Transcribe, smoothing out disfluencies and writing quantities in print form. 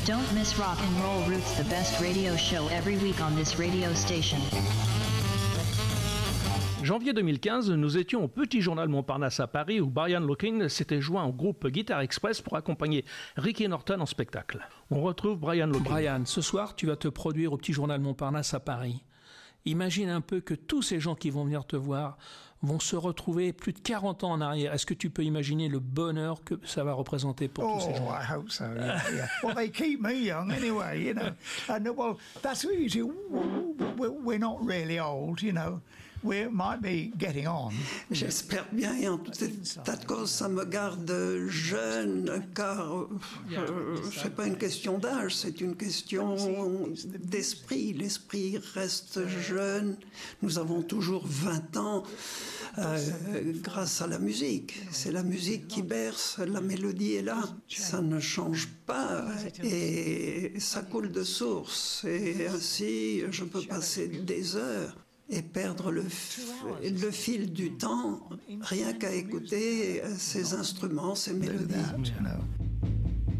Don't miss Rock and Roll Roots, the best radio show every week on this radio station. Janvier 2015, nous étions au Petit Journal Montparnasse à Paris où Brian Locking s'était joint au groupe Guitar Express pour accompagner Ricky Norton en spectacle. On retrouve Brian Locking. Brian, ce soir, tu vas te produire au Petit Journal Montparnasse à Paris. Imagine un peu que tous ces gens qui vont venir te voir vont se retrouver plus de 40 ans en arrière. Est-ce que tu peux imaginer le bonheur que ça va représenter pour tous ces gens? Oh, I hope so, yeah. Well, they keep me young anyway, you know. And, well, that's what you do. We're not really old, you know. We might be getting on. J'espère bien, et en tout état de cause, ça me garde jeune, car c'est pas une question d'âge, c'est une question d'esprit. L'esprit reste jeune. Nous avons toujours 20 ans grâce à la musique. C'est la musique qui berce, la mélodie est là. Ça ne change pas et ça coule de source. Et ainsi, je peux passer des heures et perdre le fil du temps rien qu'à écouter ces instruments, ces mélodies.